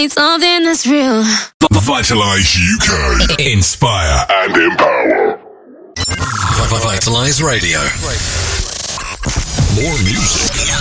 It's something that's real. Vitalize UK. Inspire and empower. Vitalize Radio. More music.